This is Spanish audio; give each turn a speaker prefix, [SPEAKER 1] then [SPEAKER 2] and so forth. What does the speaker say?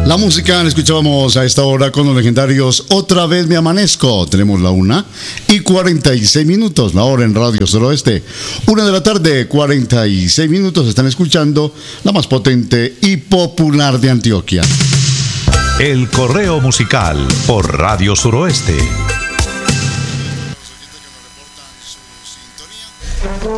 [SPEAKER 1] La música la escuchábamos a esta hora con los legendarios Otra vez me amanezco. Tenemos la 1:46, la hora en Radio Suroeste. 1:46 PM. Están escuchando la más potente y popular de Antioquia.
[SPEAKER 2] El correo musical por Radio Suroeste.